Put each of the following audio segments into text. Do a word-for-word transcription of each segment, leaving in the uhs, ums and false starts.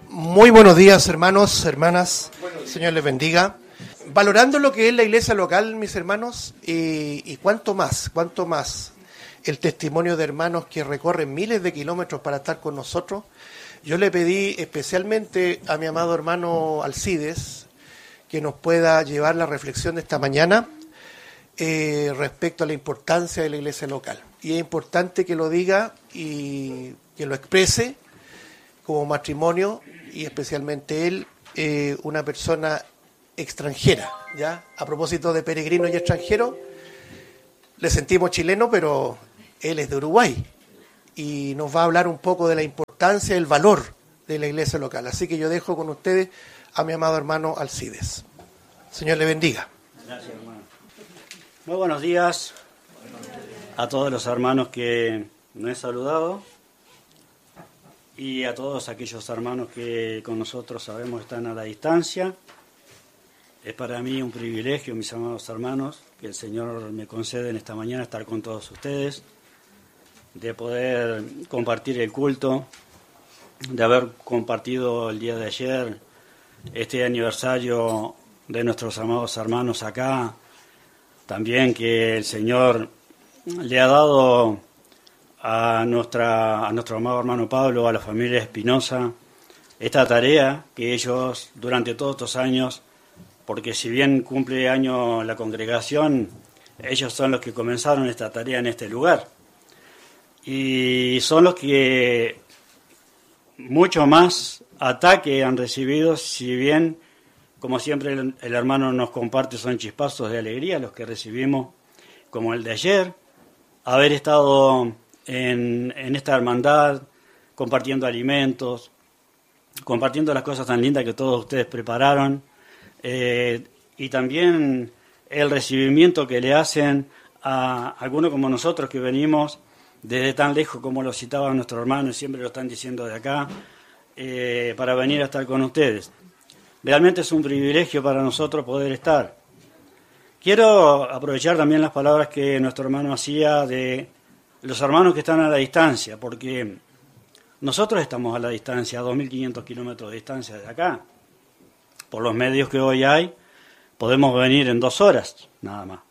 Muy buenos días, hermanos, hermanas. Señor les bendiga. Valorando lo que es la iglesia local, mis hermanos, y, y cuánto más, cuánto más el testimonio de hermanos que recorren miles de kilómetros para estar con nosotros, yo le pedí especialmente a mi amado hermano Alcides que nos pueda llevar la reflexión de esta mañana eh, respecto a la importancia de la iglesia local. Y es importante que lo diga y que lo exprese como matrimonio, y especialmente él, eh, una persona extranjera, ¿ya? A propósito de peregrinos y extranjeros, le sentimos chileno, pero él es de Uruguay y nos va a hablar un poco de la importancia y el valor de la iglesia local. Así que yo dejo con ustedes a mi amado hermano Alcides. Señor le bendiga. Gracias, hermano. Muy buenos días a todos los hermanos que nos he saludado y a todos aquellos hermanos que con nosotros sabemos están a la distancia. Es para mí un privilegio, mis amados hermanos, que el Señor me concede en esta mañana estar con todos ustedes, de poder compartir el culto, de haber compartido el día de ayer este aniversario de nuestros amados hermanos acá, también que el Señor le ha dado a nuestra a nuestro amado hermano Pablo, a la familia Espinosa, esta tarea que ellos durante todos estos años, porque si bien cumple año la congregación, ellos son los que comenzaron esta tarea en este lugar. Y son los que mucho más ataque han recibido, si bien, como siempre el, el hermano nos comparte, son chispazos de alegría los que recibimos, como el de ayer, haber estado en, en esta hermandad, compartiendo alimentos, compartiendo las cosas tan lindas que todos ustedes prepararon, eh, y también el recibimiento que le hacen a algunos como nosotros que venimos desde tan lejos, como lo citaba nuestro hermano, y siempre lo están diciendo de acá, eh, para venir a estar con ustedes. Realmente es un privilegio para nosotros poder estar. Quiero aprovechar también las palabras que nuestro hermano hacía de los hermanos que están a la distancia, porque nosotros estamos a la distancia, a dos mil quinientos kilómetros de distancia de acá. Por los medios que hoy hay, podemos venir en dos horas, nada más.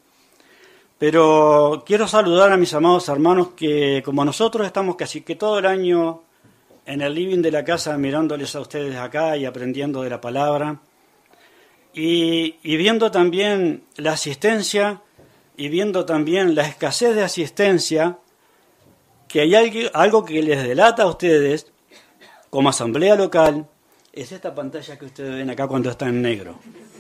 Pero quiero saludar a mis amados hermanos que, como nosotros estamos casi que todo el año en el living de la casa mirándoles a ustedes acá y aprendiendo de la palabra, y, y viendo también la asistencia y viendo también la escasez de asistencia, que hay algo, algo que les delata a ustedes como asamblea local, es esta pantalla que ustedes ven acá cuando está en negro.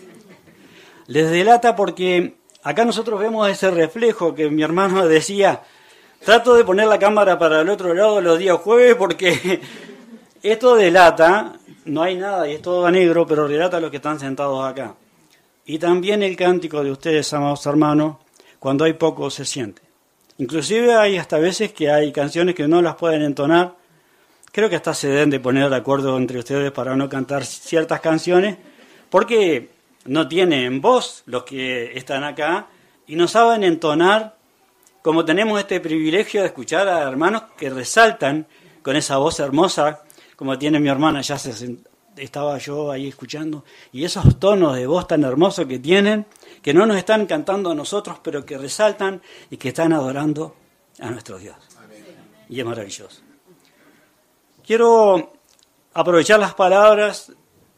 Les delata porque acá nosotros vemos ese reflejo que mi hermano decía, trato de poner la cámara para el otro lado los días jueves porque esto delata, no hay nada y es todo a negro, pero relata a los que están sentados acá. Y también el cántico de ustedes, amados hermanos, cuando hay poco se siente. Inclusive hay hasta veces que hay canciones que no las pueden entonar. Creo que hasta se deben de poner de acuerdo entre ustedes para no cantar ciertas canciones, porque no tienen voz los que están acá y no saben entonar, como tenemos este privilegio de escuchar a hermanos que resaltan con esa voz hermosa, como tiene mi hermana, ya se, estaba yo ahí escuchando, y esos tonos de voz tan hermosos que tienen, que no nos están cantando a nosotros, pero que resaltan y que están adorando a nuestro Dios. Amén. Y es maravilloso. Quiero aprovechar las palabras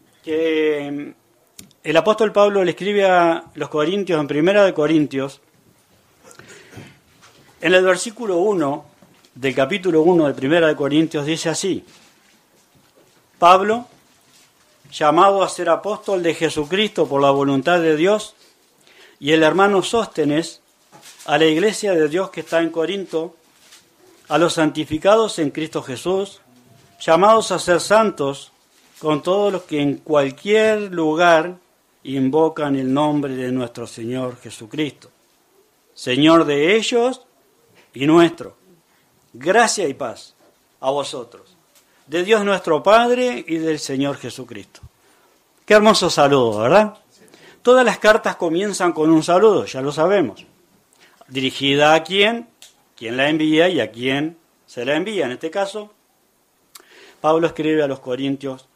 que el apóstol Pablo le escribe a los Corintios, en Primera de Corintios, en el versículo uno del capítulo uno de Primera de Corintios, dice así: Pablo, llamado a ser apóstol de Jesucristo por la voluntad de Dios, y el hermano Sóstenes, a la iglesia de Dios que está en Corinto, a los santificados en Cristo Jesús, llamados a ser santos, con todos los que en cualquier lugar invocan el nombre de nuestro Señor Jesucristo, Señor de ellos y nuestro. Gracia y paz a vosotros, de Dios nuestro Padre y del Señor Jesucristo. Qué hermoso saludo, ¿verdad? Todas las cartas comienzan con un saludo, ya lo sabemos. Dirigida a quién, quién la envía y a quién se la envía. En este caso, Pablo escribe a los Corintios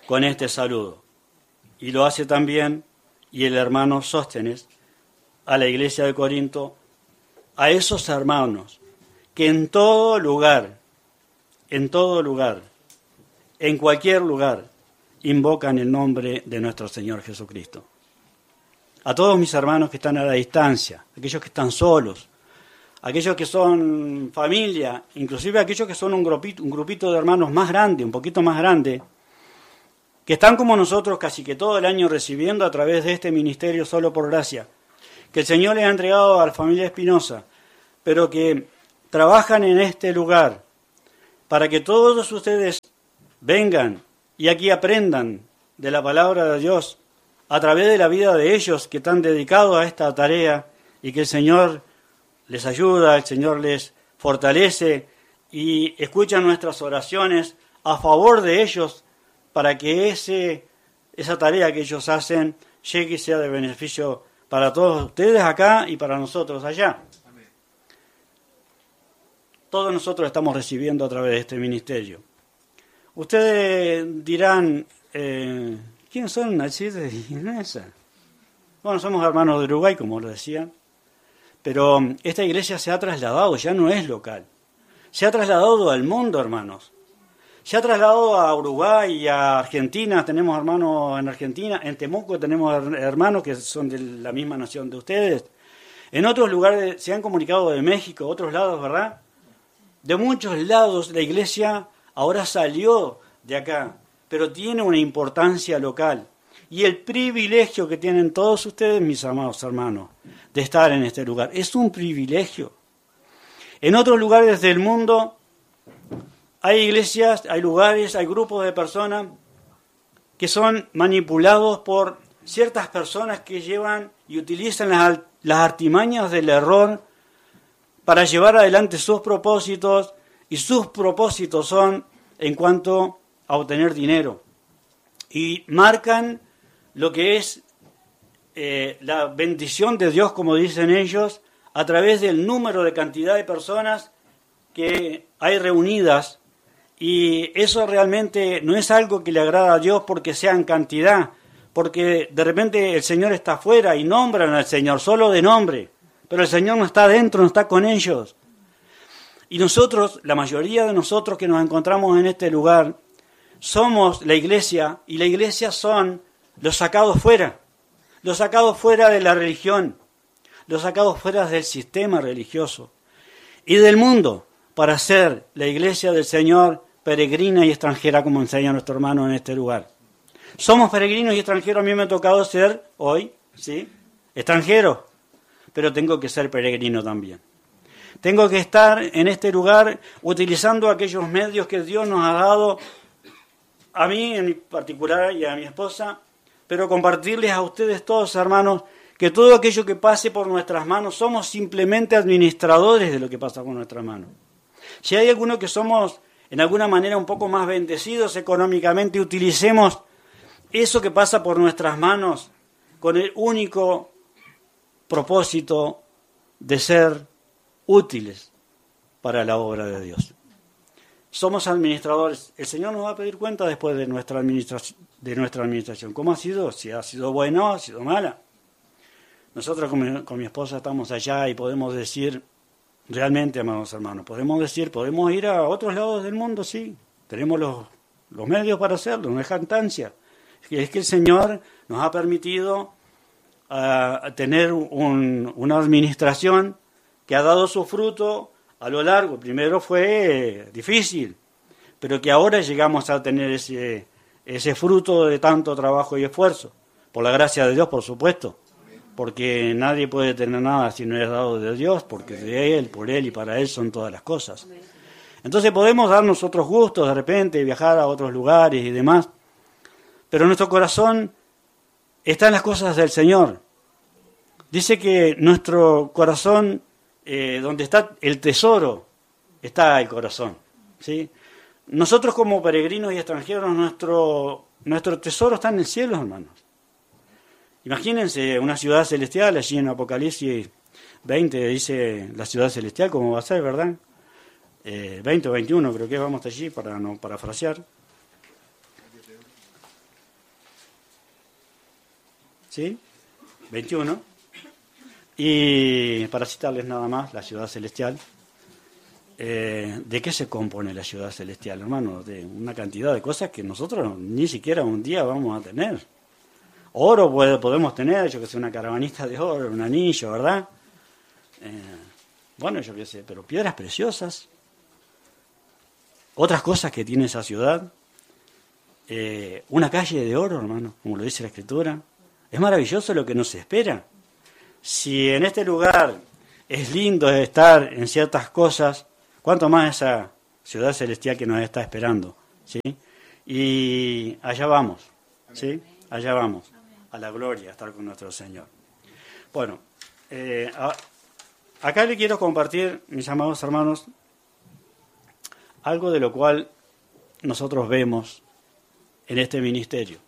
con este saludo. Y lo hace también, y el hermano Sóstenes, a la iglesia de Corinto, a esos hermanos que en todo lugar, en todo lugar, en cualquier lugar, invocan el nombre de nuestro Señor Jesucristo. A todos mis hermanos que están a la distancia, aquellos que están solos, aquellos que son familia, inclusive aquellos que son un grupito, un grupito de hermanos más grande, un poquito más grande, que están como nosotros casi que todo el año recibiendo a través de este ministerio solo por gracia, que el Señor les ha entregado a la familia Espinosa, pero que trabajan en este lugar para que todos ustedes vengan y aquí aprendan de la palabra de Dios a través de la vida de ellos que están dedicados a esta tarea y que el Señor les ayuda, el Señor les fortalece y escucha nuestras oraciones a favor de ellos para que ese, esa tarea que ellos hacen llegue y sea de beneficio para todos ustedes acá y para nosotros allá. Amén. Todos nosotros estamos recibiendo a través de este ministerio. Ustedes dirán, eh, ¿quiénes son Alcides y Inesa? Bueno, somos hermanos de Uruguay, como lo decían, pero esta iglesia se ha trasladado, ya no es local. Se ha trasladado al mundo, hermanos. Se ha trasladado a Uruguay y a Argentina, tenemos hermanos en Argentina, en Temuco tenemos hermanos que son de la misma nación de ustedes. En otros lugares se han comunicado de México, otros lados, ¿verdad? De muchos lados la iglesia ahora salió de acá, pero tiene una importancia local. Y el privilegio que tienen todos ustedes, mis amados hermanos, de estar en este lugar, es un privilegio. En otros lugares del mundo hay iglesias, hay lugares, hay grupos de personas que son manipulados por ciertas personas que llevan y utilizan las, las artimañas del error para llevar adelante sus propósitos, y sus propósitos son en cuanto a obtener dinero. Y marcan lo que es eh, la bendición de Dios, como dicen ellos, a través del número de cantidad de personas que hay reunidas. Y eso realmente no es algo que le agrada a Dios porque sea en cantidad, porque de repente el Señor está afuera y nombran al Señor solo de nombre, pero el Señor no está adentro, no está con ellos. Y nosotros, la mayoría de nosotros que nos encontramos en este lugar, somos la iglesia, y la iglesia son los sacados fuera, los sacados fuera de la religión, los sacados fuera del sistema religioso y del mundo, para ser la iglesia del Señor peregrina y extranjera, como enseña nuestro hermano en este lugar. Somos peregrinos y extranjeros, a mí me ha tocado ser hoy, ¿sí?, extranjero, pero tengo que ser peregrino también. Tengo que estar en este lugar utilizando aquellos medios que Dios nos ha dado, a mí en particular y a mi esposa, pero compartirles a ustedes todos, hermanos, que todo aquello que pase por nuestras manos, somos simplemente administradores de lo que pasa por nuestras manos. Si hay alguno que somos en alguna manera un poco más bendecidos económicamente, utilicemos eso que pasa por nuestras manos con el único propósito de ser útiles para la obra de Dios. Somos administradores. El Señor nos va a pedir cuenta después de nuestra administración, de nuestra administración. ¿Cómo ha sido? Si ha sido buena o ha sido mala. Nosotros con mi, con mi esposa estamos allá y podemos decir, realmente, amados hermanos, podemos decir, podemos ir a otros lados del mundo, sí. Tenemos los, los medios para hacerlo, no es jactancia. Es que el Señor nos ha permitido uh, tener un, una administración que ha dado su fruto a lo largo. Primero fue difícil, pero que ahora llegamos a tener ese, ese fruto de tanto trabajo y esfuerzo. Por la gracia de Dios, por supuesto. Porque nadie puede tener nada si no es dado de Dios, porque de Él, por Él y para Él son todas las cosas. Entonces podemos darnos otros gustos de repente, viajar a otros lugares y demás, pero nuestro corazón está en las cosas del Señor. Dice que nuestro corazón, eh, donde está el tesoro, está el corazón, ¿sí? Nosotros como peregrinos y extranjeros, nuestro, nuestro tesoro está en el cielo, hermanos. Imagínense una ciudad celestial, allí en Apocalipsis veinte dice la ciudad celestial, cómo va a ser, ¿verdad? Eh, veinte o veintiuno creo que vamos allí para no parafrasear. ¿sí? veintiuno. Y para citarles nada más, la ciudad celestial. Eh, ¿De qué se compone la ciudad celestial, hermano? De una cantidad de cosas que nosotros ni siquiera un día vamos a tener. Oro puede, podemos tener, yo que sé, una caravanita de oro, un anillo, ¿verdad? Eh, bueno, yo qué sé, pero piedras preciosas. Otras cosas que tiene esa ciudad. Eh, una calle de oro, hermano, como lo dice la Escritura. Es maravilloso lo que nos espera. Si en este lugar es lindo estar en ciertas cosas, ¿cuánto más esa ciudad celestial que nos está esperando? ¿Sí? Y allá vamos, ¿sí? Allá vamos, a la gloria, a estar con nuestro Señor. Bueno, eh, a, acá le quiero compartir, mis amados hermanos, algo de lo cual nosotros vemos en este ministerio.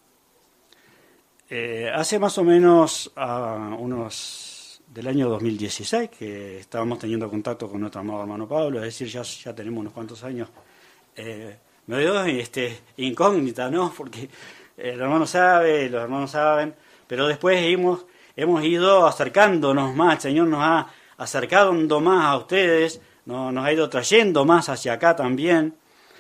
Eh, hace más o menos uh, unos del año dos mil dieciséis que estábamos teniendo contacto con nuestro amado hermano Pablo, es decir, ya, ya tenemos unos cuantos años eh, medio este, incógnita, ¿no? Porque el hermano sabe, los hermanos saben, pero después hemos, hemos ido acercándonos más, el Señor nos ha acercado más a ustedes, nos, nos ha ido trayendo más hacia acá también,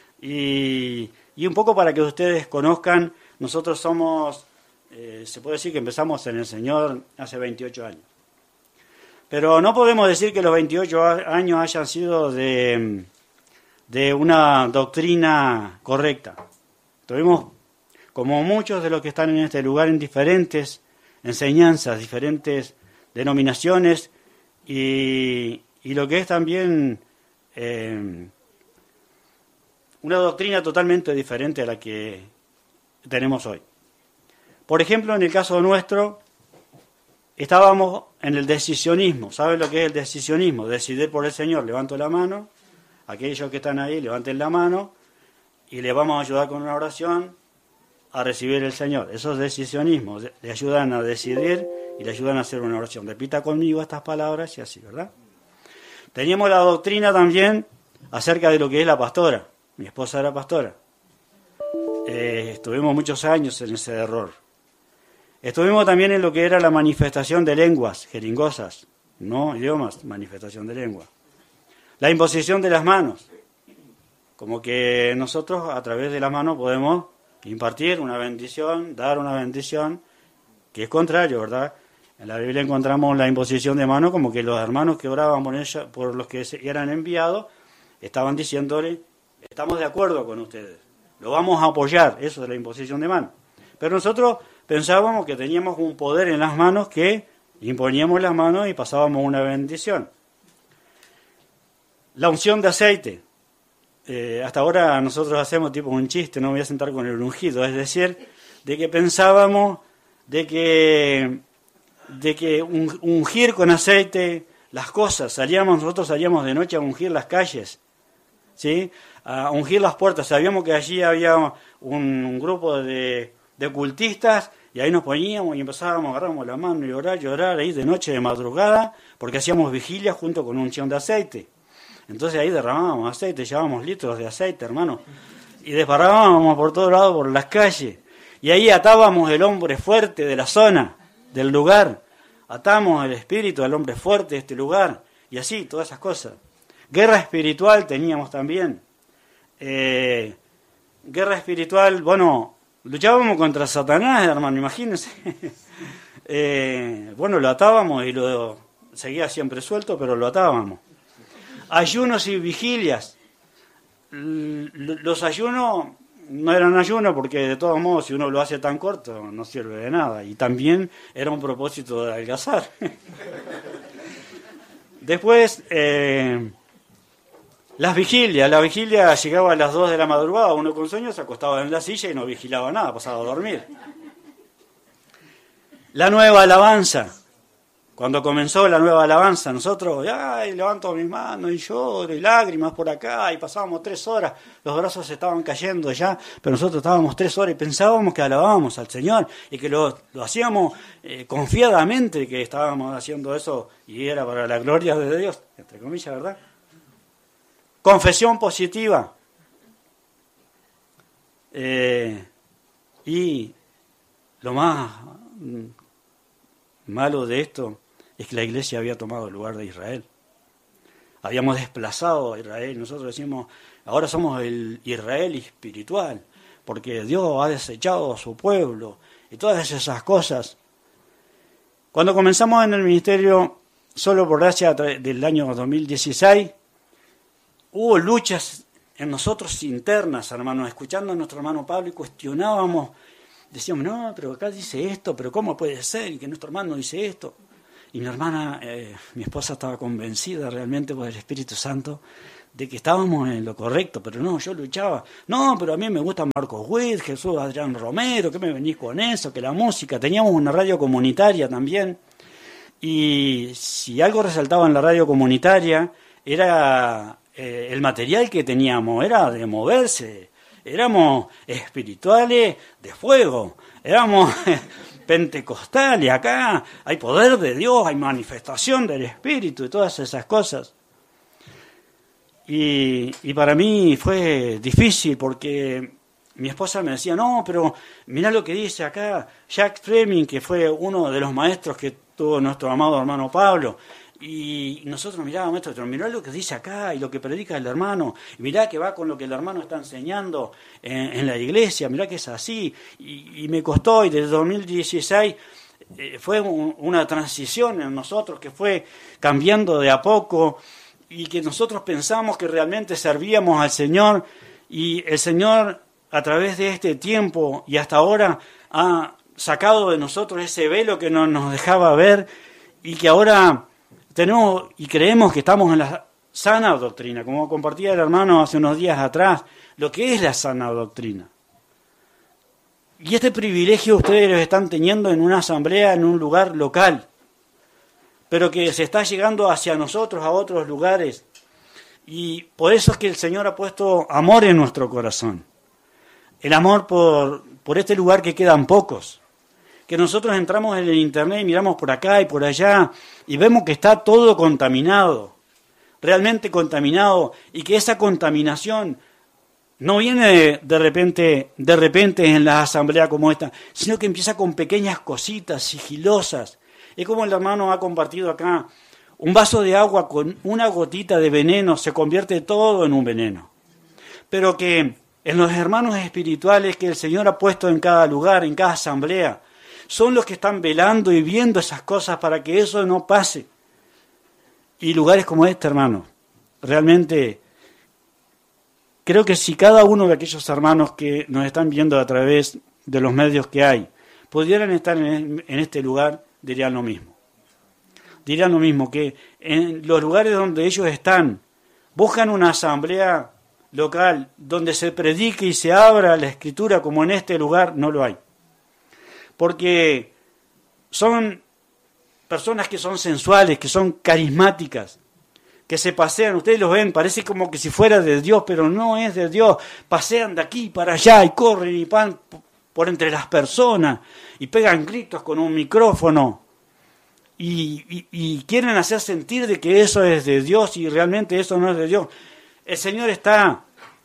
y, y un poco para que ustedes conozcan, nosotros somos... Eh, se puede decir que empezamos en el Señor hace veintiocho años. Pero no podemos decir que los veintiocho años hayan sido de, de una doctrina correcta. Tuvimos, como muchos de los que están en este lugar, en diferentes enseñanzas, diferentes denominaciones y, y lo que es también eh, una doctrina totalmente diferente a la que tenemos hoy. Por ejemplo, en el caso nuestro, estábamos en el decisionismo. ¿Saben lo que es el decisionismo? Decidir por el Señor. Levanto la mano. Aquellos que están ahí, levanten la mano. Y le vamos a ayudar con una oración a recibir el Señor. Eso es decisionismo. Le ayudan a decidir y le ayudan a hacer una oración. Repita conmigo estas palabras y así, ¿verdad? Teníamos la doctrina también acerca de lo que es la pastora. Mi esposa era pastora. Eh, estuvimos muchos años en ese error. Estuvimos también en lo que era la manifestación de lenguas, jeringosas, no idiomas, manifestación de lengua. La imposición de las manos, como que nosotros a través de las manos podemos impartir una bendición, dar una bendición, que es contrario, ¿verdad? En la Biblia encontramos la imposición de manos como que los hermanos que oraban por, ella, por los que eran enviados, estaban diciéndole, estamos de acuerdo con ustedes, lo vamos a apoyar, eso es la imposición de manos. Pero nosotros pensábamos que teníamos un poder en las manos que imponíamos las manos y pasábamos una bendición. La unción de aceite. Eh, hasta ahora nosotros hacemos tipo un chiste, no me voy a sentar con el ungido, es decir, de que pensábamos de que, de que un, ungir con aceite las cosas, salíamos, nosotros salíamos de noche a ungir las calles, ¿sí? A ungir las puertas, sabíamos que allí había un, un grupo de... de ocultistas, y ahí nos poníamos y empezábamos, agarramos la mano y orar, llorar ahí de noche, de madrugada, porque hacíamos vigilia junto con un unción de aceite. Entonces ahí derramábamos aceite, llevábamos litros de aceite, hermano, y desparrábamos por todos lados, por las calles, y ahí atábamos el hombre fuerte de la zona, del lugar, atamos el espíritu del hombre fuerte de este lugar, y así, todas esas cosas. Guerra espiritual teníamos también. Eh, guerra espiritual, bueno... Luchábamos contra Satanás, hermano, imagínense. eh, bueno, lo atábamos y lo seguía siempre suelto, pero lo atábamos. Ayunos y vigilias. L- los ayunos no eran ayunos porque de todos modos, si uno lo hace tan corto, no sirve de nada. Y también era un propósito de adelgazar. Después... Eh, Las vigilias, la vigilia llegaba a las dos de la madrugada, uno con sueño se acostaba en la silla y no vigilaba nada, pasaba a dormir. La nueva alabanza, cuando comenzó la nueva alabanza, nosotros, ay, levanto mis manos y lloro y lágrimas por acá, y pasábamos tres horas, los brazos estaban cayendo ya, pero nosotros estábamos tres horas y pensábamos que alabábamos al Señor y que lo, lo hacíamos eh, confiadamente, que estábamos haciendo eso y era para la gloria de Dios, entre comillas, ¿verdad? Confesión positiva. Eh, y lo más malo de esto es que la iglesia había tomado el lugar de Israel. Habíamos desplazado a Israel. Nosotros decimos, ahora somos el Israel espiritual, porque Dios ha desechado a su pueblo y todas esas cosas. Cuando comenzamos en el ministerio, solo por gracia del año dos mil dieciséis, hubo luchas en nosotros internas, hermanos, escuchando a nuestro hermano Pablo y cuestionábamos, decíamos, no, pero acá dice esto, pero ¿cómo puede ser? Y que nuestro hermano dice esto. Y mi hermana, eh, mi esposa estaba convencida realmente por el Espíritu Santo de que estábamos en lo correcto, pero no, yo luchaba. No, pero a mí me gusta Marcos Witt, Jesús Adrián Romero, ¿qué me venís con eso? Que la música, teníamos una radio comunitaria también, y si algo resaltaba en la radio comunitaria era eh, el material que teníamos, era de moverse, éramos espirituales de fuego, éramos pentecostales, acá hay poder de Dios, hay manifestación del Espíritu y todas esas cosas. Y, y para mí fue difícil porque mi esposa me decía, no, pero mirá lo que dice acá Jack Fleming, que fue uno de los maestros que tuvo nuestro amado hermano Pablo. Y nosotros mirábamos esto, pero mirá lo que dice acá y lo que predica el hermano, y mirá que va con lo que el hermano está enseñando en, en la iglesia, mirá que es así. Y, y me costó, y desde dos mil dieciséis eh, fue un, una transición en nosotros que fue cambiando de a poco, y que nosotros pensamos que realmente servíamos al Señor, y el Señor a través de este tiempo y hasta ahora ha sacado de nosotros ese velo que no nos dejaba ver, y que ahora tenemos y creemos que estamos en la sana doctrina, como compartía el hermano hace unos días atrás, lo que es la sana doctrina. Y este privilegio ustedes lo están teniendo en una asamblea, en un lugar local, pero que se está llegando hacia nosotros, a otros lugares. Y por eso es que el Señor ha puesto amor en nuestro corazón. El amor por, por este lugar que quedan pocos. Que nosotros entramos en el internet y miramos por acá y por allá y vemos que está todo contaminado, realmente contaminado, y que esa contaminación no viene de, de repente de repente en la asamblea como esta, sino que empieza con pequeñas cositas sigilosas. Es como el hermano ha compartido acá, un vaso de agua con una gotita de veneno se convierte todo en un veneno. Pero que en los hermanos espirituales que el Señor ha puesto en cada lugar, en cada asamblea, son los que están velando y viendo esas cosas para que eso no pase. Y lugares como este, hermano, realmente creo que si cada uno de aquellos hermanos que nos están viendo a través de los medios que hay, pudieran estar en, en este lugar, dirían lo mismo. Dirían lo mismo, que en los lugares donde ellos están, buscan una asamblea local donde se predique y se abra la Escritura como en este lugar, no lo hay. Porque son personas que son sensuales, que son carismáticas, que se pasean, ustedes los ven, parece como que si fuera de Dios, pero no es de Dios. Pasean de aquí para allá y corren y van por entre las personas y pegan gritos con un micrófono y, y, y quieren hacer sentir de que eso es de Dios y realmente eso no es de Dios. El Señor está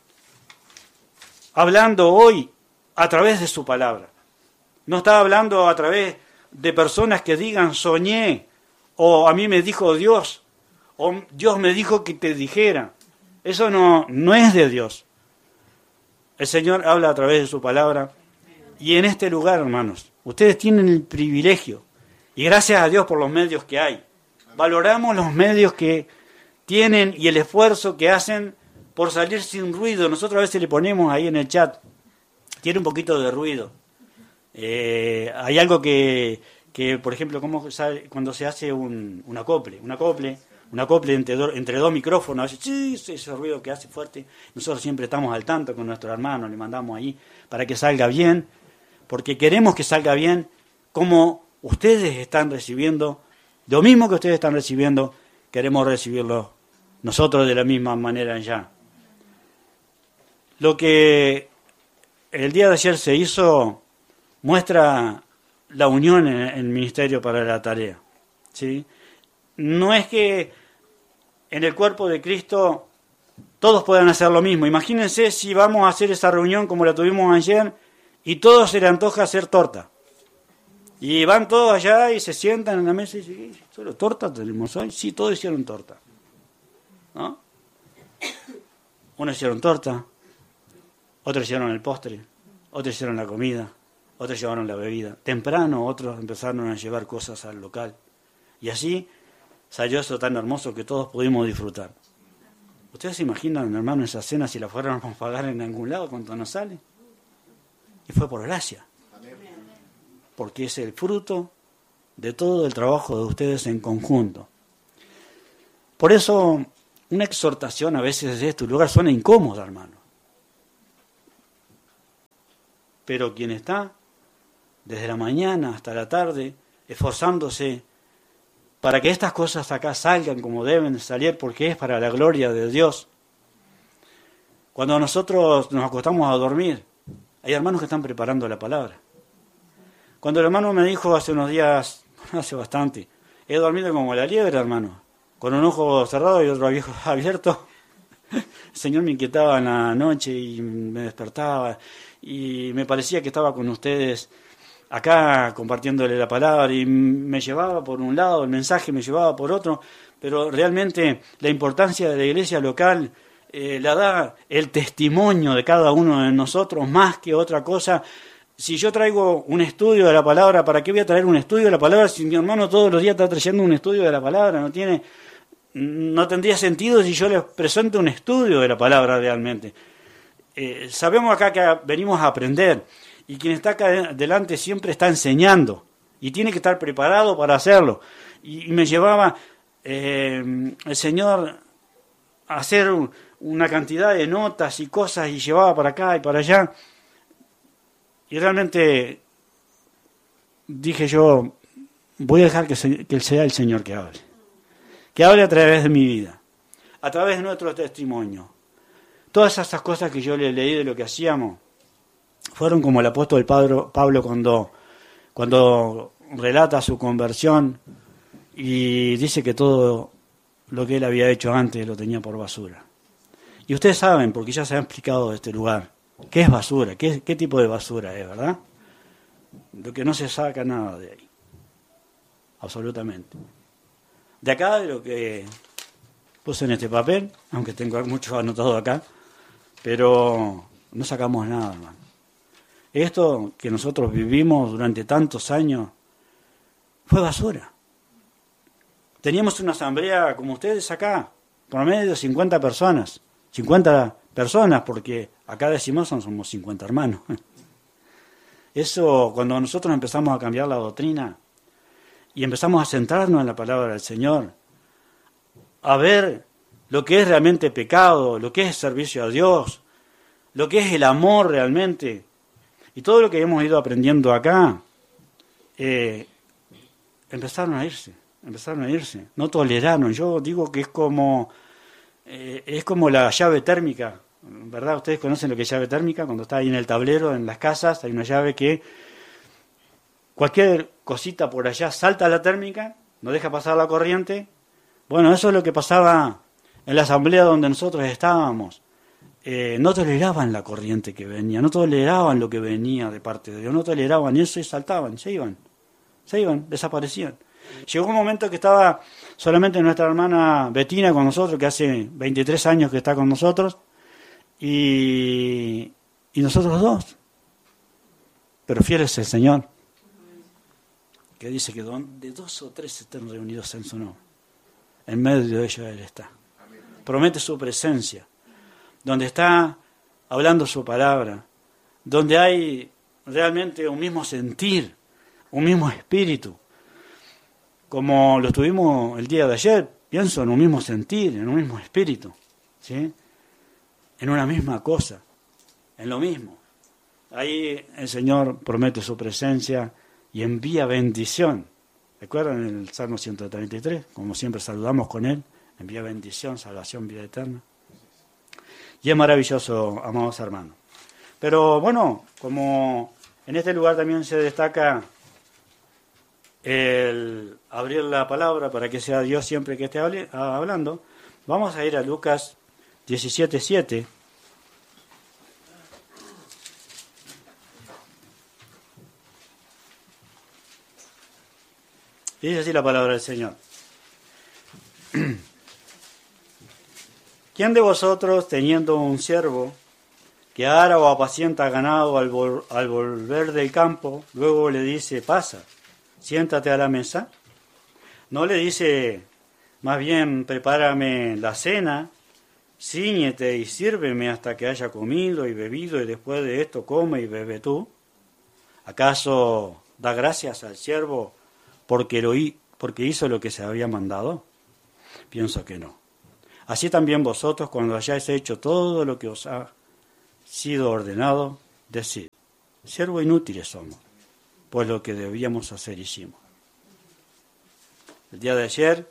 hablando hoy a través de su palabra. No está hablando a través de personas que digan soñé, o a mí me dijo Dios, o Dios me dijo que te dijera. Eso no, no es de Dios. El Señor habla a través de su palabra. Y en este lugar, hermanos, ustedes tienen el privilegio, y gracias a Dios por los medios que hay. Valoramos los medios que tienen y el esfuerzo que hacen por salir sin ruido. Nosotros a veces le ponemos ahí en el chat, tiene un poquito de ruido. Eh, hay algo que, que, por ejemplo, como sabe, cuando se hace un, un acople, un acople, un acople entre, do, entre dos micrófonos, sí, ese ruido que hace fuerte, nosotros siempre estamos al tanto con nuestro hermano, le mandamos ahí para que salga bien, porque queremos que salga bien como ustedes están recibiendo, lo mismo que ustedes están recibiendo, queremos recibirlo nosotros de la misma manera ya. Lo que el día de ayer se hizo muestra la unión en el ministerio para la tarea, ¿sí? No es que en el cuerpo de Cristo todos puedan hacer lo mismo. Imagínense si vamos a hacer esa reunión como la tuvimos ayer y todos se le antoja hacer torta. Y van todos allá y se sientan en la mesa y dicen, ¿solo torta tenemos hoy? Sí, todos hicieron torta. ¿No? Unos hicieron torta, otros hicieron el postre, otros hicieron la comida, otros llevaron la bebida. Temprano otros empezaron a llevar cosas al local. Y así salió eso tan hermoso que todos pudimos disfrutar. ¿Ustedes se imaginan, hermano, esa cena si la fuéramos a pagar en algún lado cuánto nos sale? Y fue por gracia. Porque es el fruto de todo el trabajo de ustedes en conjunto. Por eso, una exhortación a veces de este lugar suena incómoda, hermano. Pero quien está desde la mañana hasta la tarde esforzándose para que estas cosas acá salgan como deben salir, porque es para la gloria de Dios. Cuando nosotros nos acostamos a dormir, hay hermanos que están preparando la palabra. Cuando el hermano me dijo hace unos días, hace bastante, he dormido como la liebre, hermano, con un ojo cerrado y otro abierto. El Señor me inquietaba en la noche y me despertaba y me parecía que estaba con ustedes acá compartiéndole la palabra y me llevaba por un lado, el mensaje me llevaba por otro, pero realmente la importancia de la iglesia local eh, la da el testimonio de cada uno de nosotros más que otra cosa. Si yo traigo un estudio de la palabra, ¿para qué voy a traer un estudio de la palabra si mi hermano todos los días está trayendo un estudio de la palabra? No tiene, no tendría sentido si yo les presento un estudio de la palabra realmente. Eh, sabemos acá que venimos a aprender y quien está acá delante siempre está enseñando y tiene que estar preparado para hacerlo. Y, y me llevaba eh, el Señor a hacer un, una cantidad de notas y cosas y llevaba para acá y para allá. Y realmente dije yo, voy a dejar que, se, que sea el Señor que hable. Que hable a través de mi vida, a través de nuestro testimonio. Todas esas cosas que yo le leí de lo que hacíamos, fueron como el apóstol Pablo, Pablo cuando, cuando relata su conversión y dice que todo lo que él había hecho antes lo tenía por basura. Y ustedes saben, porque ya se ha explicado de este lugar, ¿qué es basura? ¿Qué, qué tipo de basura es, verdad? Lo que no se saca nada de ahí. Absolutamente. De acá, de lo que puse en este papel, aunque tengo mucho anotado acá, pero no sacamos nada, hermano. Esto que nosotros vivimos durante tantos años fue basura. Teníamos una asamblea como ustedes acá, promedio de cincuenta personas. cincuenta personas, porque acá decimos somos cincuenta hermanos. Eso, cuando nosotros empezamos a cambiar la doctrina y empezamos a centrarnos en la palabra del Señor, a ver lo que es realmente pecado, lo que es servicio a Dios, lo que es el amor realmente, y todo lo que hemos ido aprendiendo acá, eh, empezaron a irse, empezaron a irse, no toleraron. Yo digo que es como, eh, es como la llave térmica, ¿verdad? Ustedes conocen lo que es llave térmica, cuando está ahí en el tablero, en las casas, hay una llave que cualquier cosita por allá salta a la térmica, no deja pasar la corriente. Bueno, eso es lo que pasaba en la asamblea donde nosotros estábamos. Eh, no toleraban la corriente que venía, no toleraban lo que venía de parte de Dios, no toleraban eso y saltaban, se iban, se iban, desaparecían. Llegó un momento que estaba solamente nuestra hermana Betina con nosotros, que hace veintitrés años que está con nosotros, y, y nosotros dos. Pero fiel es el Señor, que dice que donde dos o tres estén reunidos en su nombre, en medio de ellos Él está. Promete su presencia, donde está hablando su palabra, donde hay realmente un mismo sentir, un mismo espíritu, como lo tuvimos el día de ayer, pienso en un mismo sentir, en un mismo espíritu, ¿sí? En una misma cosa, en lo mismo. Ahí el Señor promete su presencia y envía bendición. ¿Recuerdan el Salmo ciento treinta y tres? Como siempre saludamos con Él, envía bendición, salvación, vida eterna. Y es maravilloso, amados hermanos. Pero bueno, como en este lugar también se destaca el abrir la palabra para que sea Dios siempre que esté hablando, vamos a ir a Lucas diecisiete siete. Y dice así la palabra del Señor. ¿Quién de vosotros, teniendo un siervo que ara o apacienta ganado al, vol- al volver del campo, luego le dice, pasa, siéntate a la mesa? No le dice, más bien, prepárame la cena, cíñete y sírveme hasta que haya comido y bebido, y después de esto come y bebe tú. ¿Acaso da gracias al siervo porque, lo hi- porque hizo lo que se había mandado? Pienso que no. Así también vosotros, cuando hayáis hecho todo lo que os ha sido ordenado, decid, siervos inútiles somos, pues lo que debíamos hacer hicimos. El día de ayer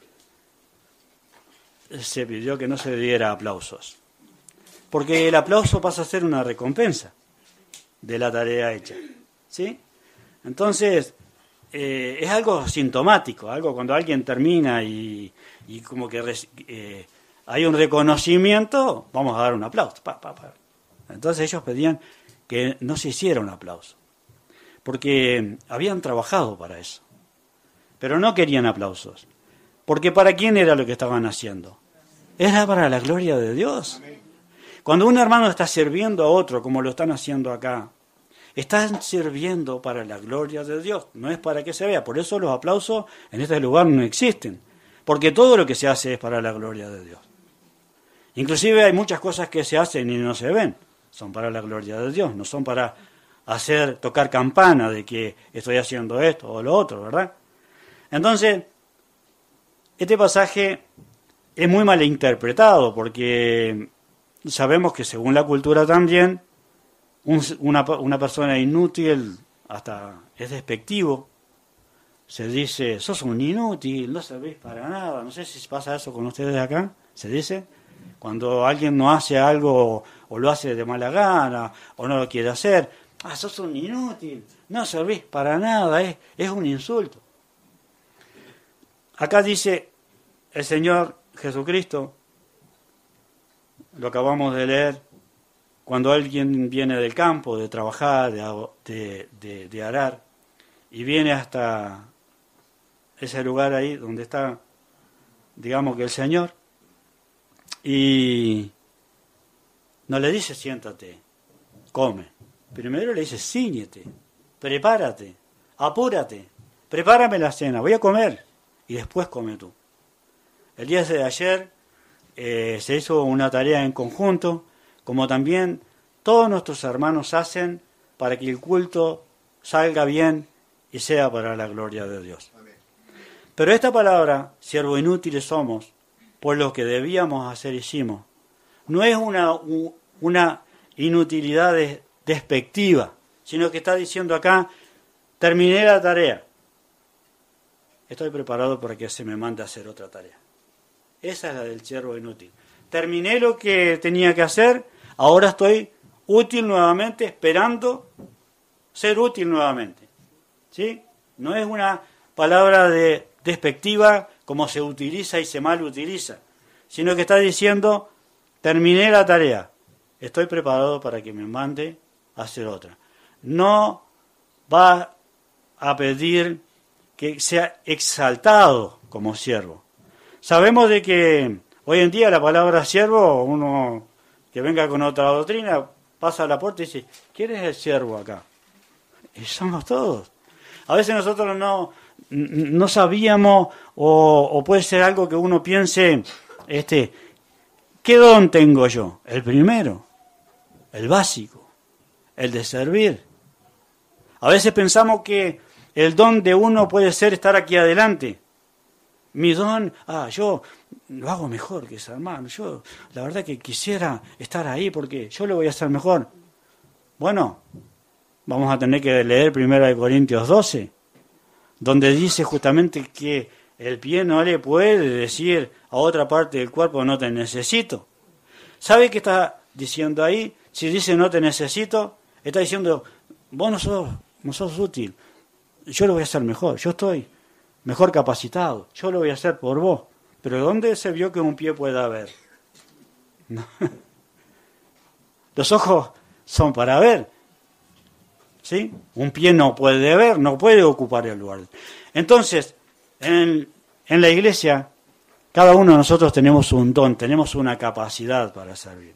se pidió que no se diera aplausos, porque el aplauso pasa a ser una recompensa de la tarea hecha, ¿sí? Entonces, eh, es algo sintomático, algo cuando alguien termina y, y como que eh, hay un reconocimiento, vamos a dar un aplauso. Pa, pa, pa. Entonces ellos pedían que no se hiciera un aplauso, porque habían trabajado para eso, pero no querían aplausos, porque ¿para quién era lo que estaban haciendo? Era para la gloria de Dios. Cuando un hermano está sirviendo a otro, como lo están haciendo acá, están sirviendo para la gloria de Dios, no es para que se vea. Por eso los aplausos en este lugar no existen, porque todo lo que se hace es para la gloria de Dios. Inclusive hay muchas cosas que se hacen y no se ven, son para la gloria de Dios, no son para hacer, tocar campana de que estoy haciendo esto o lo otro, ¿verdad? Entonces, este pasaje es muy mal interpretado, porque sabemos que según la cultura también, un, una, una persona inútil hasta es despectivo. Se dice, sos un inútil, no servís para nada. No sé si pasa eso con ustedes acá, se dice. Cuando alguien no hace algo o lo hace de mala gana o no lo quiere hacer, ah, sos un inútil, no servís para nada, es, es un insulto. Acá dice el Señor Jesucristo, lo acabamos de leer, cuando alguien viene del campo, de trabajar, de, de, de, de arar, y viene hasta ese lugar ahí donde está, digamos que el Señor, y no le dice siéntate, come. Primero le dice cíñete, prepárate, apúrate, prepárame la cena, voy a comer, y después come tú. El día de ayer eh, se hizo una tarea en conjunto, como también todos nuestros hermanos hacen para que el culto salga bien y sea para la gloria de Dios. Amén. Pero esta palabra, siervos inútiles somos, pues lo que debíamos hacer hicimos, no es una, una inutilidad de, despectiva, sino que está diciendo acá, terminé la tarea, estoy preparado para que se me mande a hacer otra tarea. Esa es la del siervo inútil. Terminé lo que tenía que hacer, ahora estoy útil nuevamente, esperando ser útil nuevamente. ¿Sí? No es una palabra de despectiva como se utiliza y se mal utiliza, sino que está diciendo, terminé la tarea, estoy preparado para que me mande a hacer otra. No va a pedir que sea exaltado como siervo. Sabemos de que hoy en día la palabra siervo, uno que venga con otra doctrina, pasa a la puerta y dice, ¿quién es el siervo acá? Y somos todos. A veces nosotros no, no sabíamos, o, o puede ser algo que uno piense, este, ¿qué don tengo yo? El primero, el básico, el de servir. A veces pensamos que el don de uno puede ser estar aquí adelante. Mi don, ah, yo lo hago mejor que ese hermano. Yo, la verdad que quisiera estar ahí porque yo lo voy a hacer mejor. Bueno, vamos a tener que leer primero de Corintios doce, donde dice justamente que el pie no le puede decir a otra parte del cuerpo no te necesito. ¿Sabe qué está diciendo ahí? Si dice no te necesito, está diciendo vos no sos, no sos útil. Yo lo voy a hacer mejor, yo estoy mejor capacitado, yo lo voy a hacer por vos. Pero ¿dónde se vio que un pie pueda ver? No. Los ojos son para ver, ¿sí? Un pie no puede ver, no puede ocupar el lugar. Entonces, En, en la iglesia, cada uno de nosotros tenemos un don, tenemos una capacidad para servir.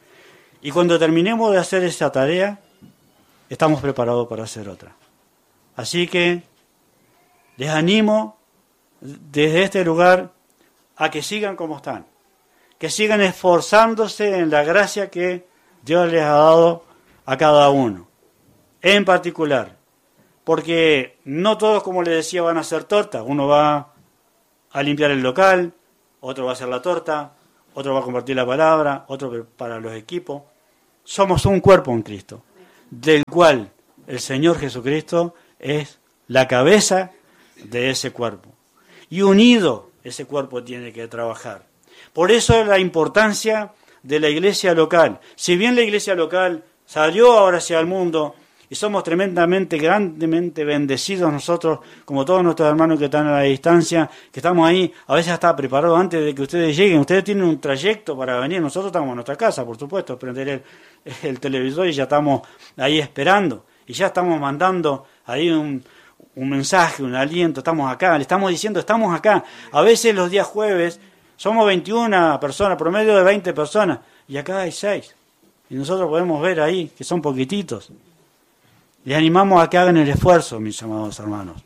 Y cuando terminemos de hacer esa tarea, estamos preparados para hacer otra. Así que les animo desde este lugar a que sigan como están, que sigan esforzándose en la gracia que Dios les ha dado a cada uno, en particular, porque no todos, como les decía, van a hacer torta. Uno va a limpiar el local, otro va a hacer la torta, otro va a compartir la palabra, otro para los equipos. Somos un cuerpo en Cristo, del cual el Señor Jesucristo es la cabeza de ese cuerpo. Y unido ese cuerpo tiene que trabajar. Por eso la importancia de la iglesia local. Si bien la iglesia local salió ahora hacia el mundo y somos tremendamente, grandemente bendecidos nosotros, como todos nuestros hermanos que están a la distancia, que estamos ahí, a veces está preparado antes de que ustedes lleguen. Ustedes tienen un trayecto para venir. Nosotros estamos en nuestra casa, por supuesto, prender el, el televisor y ya estamos ahí esperando. Y ya estamos mandando ahí un, un mensaje, un aliento. Estamos acá, le estamos diciendo, estamos acá. A veces los días jueves somos veintiuna personas, promedio de veinte personas, y acá hay seis. Y nosotros podemos ver ahí que son poquititos. Les animamos a que hagan el esfuerzo, mis amados hermanos.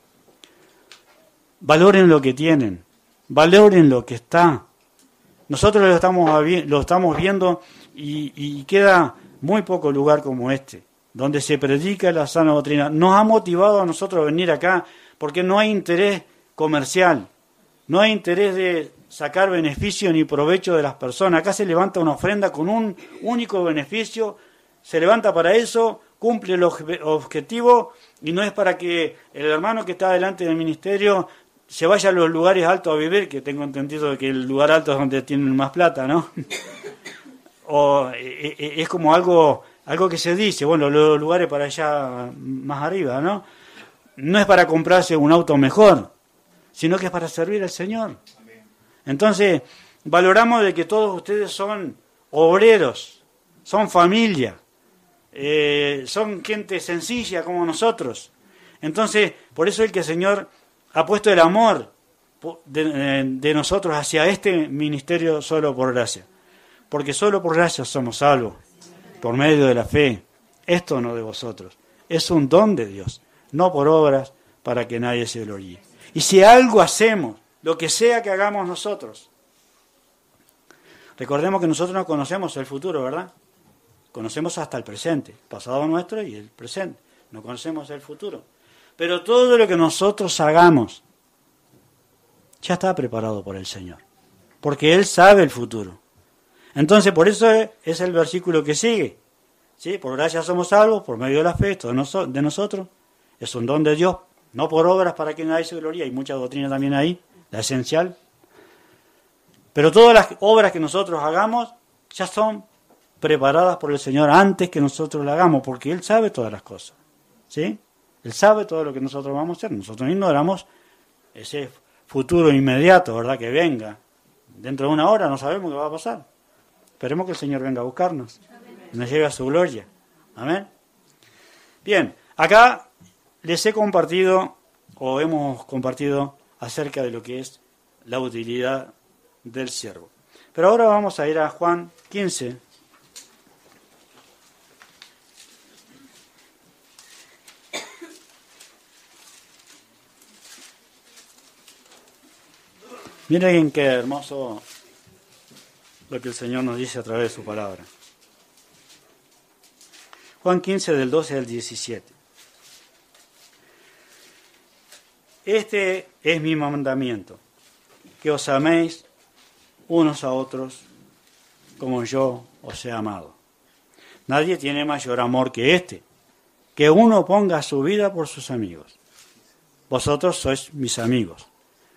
Valoren lo que tienen, valoren lo que está. Nosotros lo estamos, lo estamos viendo y, y queda muy poco lugar como este, donde se predica la sana doctrina. Nos ha motivado a nosotros a venir acá porque no hay interés comercial, no hay interés de sacar beneficio ni provecho de las personas. Acá se levanta una ofrenda con un único beneficio, se levanta para eso, cumple el objetivo y no es para que el hermano que está delante del ministerio se vaya a los lugares altos a vivir, que tengo entendido que el lugar alto es donde tienen más plata, ¿no? O es como algo, algo que se dice, bueno, los lugares para allá más arriba, ¿no? No es para comprarse un auto mejor, sino que es para servir al Señor. Entonces, valoramos de que todos ustedes son obreros, son familia, eh, son gente sencilla como nosotros. Entonces, por eso es que el Señor ha puesto el amor de, de nosotros hacia este ministerio solo por gracia. Porque solo por gracia somos salvos, por medio de la fe. Esto no de vosotros, es un don de Dios, no por obras para que nadie se gloríe. Y si algo hacemos, lo que sea que hagamos nosotros, recordemos que nosotros no conocemos el futuro, ¿verdad? Conocemos hasta el presente, el pasado nuestro y el presente. No conocemos el futuro. Pero todo lo que nosotros hagamos ya está preparado por el Señor, porque Él sabe el futuro. Entonces, por eso es el versículo que sigue. ¿Sí? Por gracia somos salvos, por medio de la fe, esto de nosotros. Es un don de Dios, no por obras para que nadie se gloríe. Hay mucha doctrina también ahí, la esencial. Pero todas las obras que nosotros hagamos ya son preparadas por el Señor antes que nosotros la hagamos, porque Él sabe todas las cosas. ¿Sí? Él sabe todo lo que nosotros vamos a hacer. Nosotros ignoramos ese futuro inmediato, ¿verdad? Que venga. Dentro de una hora no sabemos qué va a pasar. Esperemos que el Señor venga a buscarnos. Y nos lleve a su gloria. Amén. Bien, acá les he compartido, o hemos compartido, acerca de lo que es la utilidad del siervo. Pero ahora vamos a ir a Juan quince. Miren qué hermoso lo que el Señor nos dice a través de su palabra. Juan quince, del doce al diecisiete. Este es mi mandamiento, que os améis unos a otros como yo os he amado. Nadie tiene mayor amor que este, que uno ponga su vida por sus amigos. Vosotros sois mis amigos.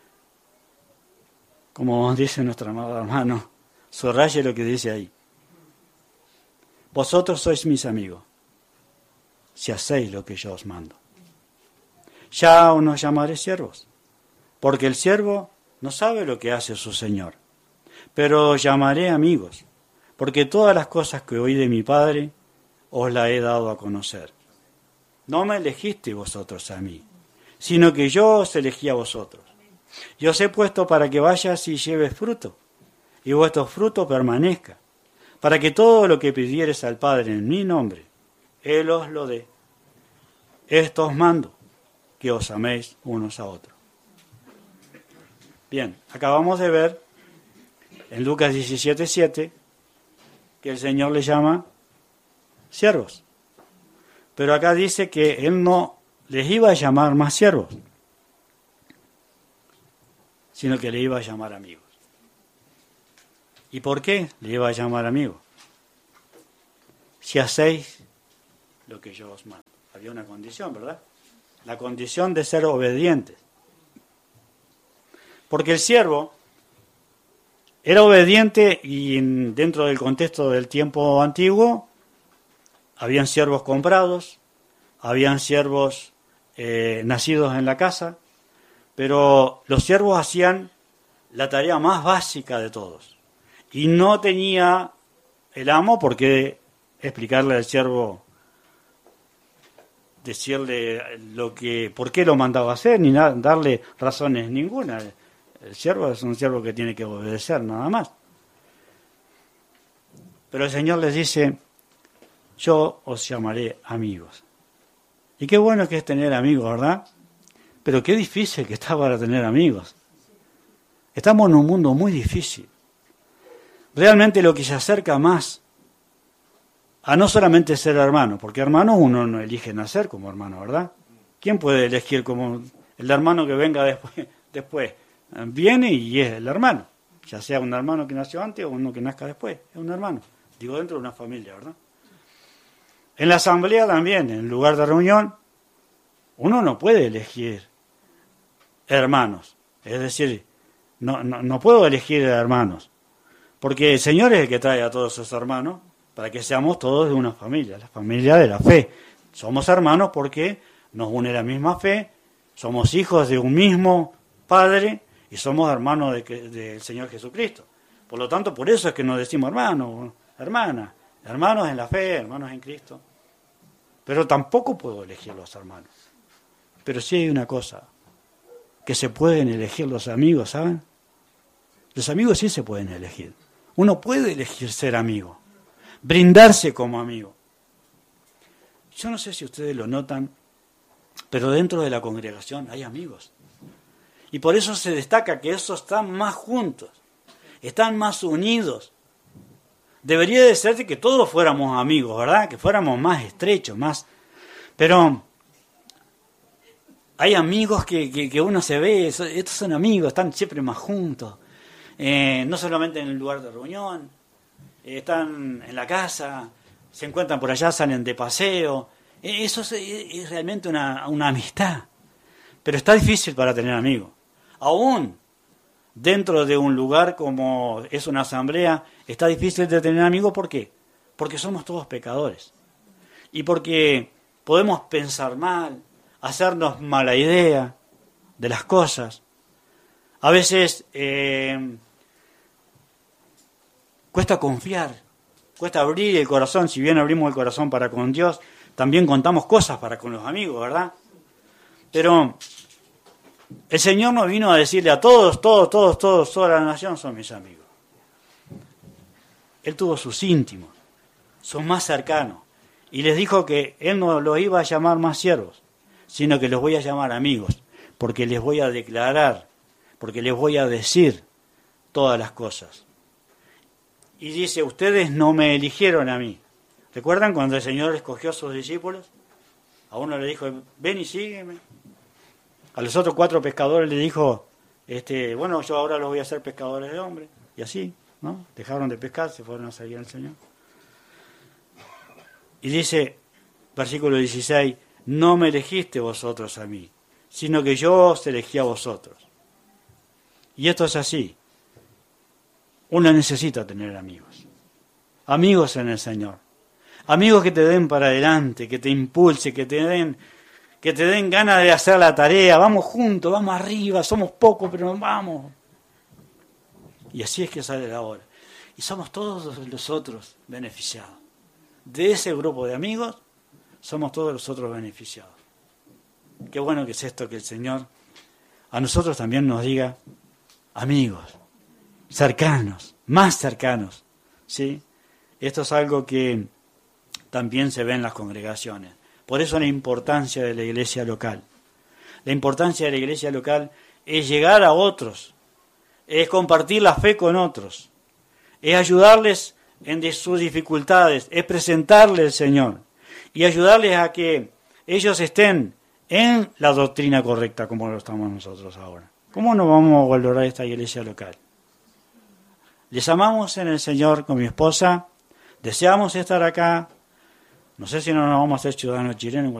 Como dice nuestro amado hermano, subraye lo que dice ahí. Vosotros sois mis amigos, si hacéis lo que yo os mando. Ya os no llamaré siervos, porque el siervo no sabe lo que hace su Señor. Pero os llamaré amigos, porque todas las cosas que oí de mi Padre os las he dado a conocer. No me elegisteis vosotros a mí, sino que yo os elegí a vosotros, Yo os he puesto para que vayas y lleves fruto, y vuestro fruto permanezca, para que todo lo que pidieres al Padre en mi nombre, Él os lo dé. Esto os mando, que os améis unos a otros. Bien, acabamos de ver en Lucas diecisiete siete que el Señor les llama siervos. Pero acá dice que Él no les iba a llamar más siervos, sino que le iba a llamar amigos. ¿Y por qué le iba a llamar amigos? Si hacéis lo que yo os mando. Había una condición, ¿verdad? La condición de ser obedientes. Porque el siervo era obediente y dentro del contexto del tiempo antiguo habían siervos comprados, habían siervos eh, nacidos en la casa, pero los siervos hacían la tarea más básica de todos. Y no tenía el amo por qué explicarle al siervo, decirle lo que, por qué lo mandaba a hacer, ni nada, darle razones ninguna. El siervo es un siervo que tiene que obedecer, nada más. Pero el Señor les dice, yo os llamaré amigos. Y qué bueno que es tener amigos, ¿verdad? Pero qué difícil que está para tener amigos. Estamos en un mundo muy difícil. Realmente lo que se acerca más a no solamente ser hermano, porque hermano uno no elige nacer como hermano, ¿verdad? ¿Quién puede elegir como el hermano que venga después? después? Viene y es el hermano, ya sea un hermano que nació antes o uno que nazca después, es un hermano, digo dentro de una familia, ¿verdad? En la asamblea también, en el lugar de reunión, uno no puede elegir hermanos, es decir, no, no, no puedo elegir hermanos, porque el Señor es el que trae a todos sus hermanos para que seamos todos de una familia, la familia de la fe. Somos hermanos porque nos une la misma fe, somos hijos de un mismo Padre y somos hermanos de que, del Señor Jesucristo. Por lo tanto, por eso es que nos decimos hermanos, hermanas, hermanos en la fe, hermanos en Cristo. Pero tampoco puedo elegir los hermanos. Pero sí hay una cosa, que se pueden elegir los amigos, ¿saben? Los amigos sí se pueden elegir. Uno puede elegir ser amigo, brindarse como amigo. Yo no sé si ustedes lo notan, pero dentro de la congregación hay amigos. Y por eso se destaca que esos están más juntos, están más unidos. Debería de ser de que todos fuéramos amigos, ¿verdad? Que fuéramos más estrechos, más... Pero hay amigos que, que, que uno se ve, estos son amigos, están siempre más juntos. Eh, no solamente en el lugar de reunión, eh, están en la casa, se encuentran por allá, salen de paseo. Eh, eso es, es realmente una, una amistad. Pero está difícil para tener amigos. Aún dentro de un lugar como es una asamblea, está difícil de tener amigos. ¿Por qué? Porque somos todos pecadores. Y porque podemos pensar mal, hacernos mala idea de las cosas. A veces eh, cuesta confiar, cuesta abrir el corazón. Si bien abrimos el corazón para con Dios, también contamos cosas para con los amigos, ¿verdad? Pero el Señor nos vino a decirle a todos, todos, todos, todos, toda la nación son mis amigos. Él tuvo sus íntimos, sus más cercanos, y les dijo que Él no los iba a llamar más siervos, sino que los voy a llamar amigos, porque les voy a declarar, porque les voy a decir todas las cosas. Y dice, ustedes no me eligieron a mí. ¿Recuerdan cuando el Señor escogió a sus discípulos? A uno le dijo, ven y sígueme. A los otros cuatro pescadores le dijo, este, bueno, yo ahora los voy a hacer pescadores de hombres. Y así, ¿no? Dejaron de pescar, se fueron a seguir al Señor. Y dice, versículo dieciséis, no me elegiste vosotros a mí, sino que yo os elegí a vosotros. Y esto es así. Uno necesita tener amigos. Amigos en el Señor. Amigos que te den para adelante, que te impulse, que te den, que te den ganas de hacer la tarea. Vamos juntos, vamos arriba, somos pocos, pero vamos. Y así es que sale la hora. Y somos todos los otros beneficiados. De ese grupo de amigos, somos todos los otros beneficiados. Qué bueno que es esto que el Señor a nosotros también nos diga amigos, cercanos, más cercanos, ¿sí? Esto es algo que también se ve en las congregaciones. Por eso la importancia de la iglesia local. La importancia de la iglesia local es llegar a otros, es compartir la fe con otros, es ayudarles en sus dificultades, es presentarles al Señor y ayudarles a que ellos estén en la doctrina correcta como lo estamos nosotros ahora. ¿Cómo no vamos a valorar esta iglesia local? Les amamos en el Señor con mi esposa, deseamos estar acá, no sé si no nos vamos a hacer ciudadanos chilenos.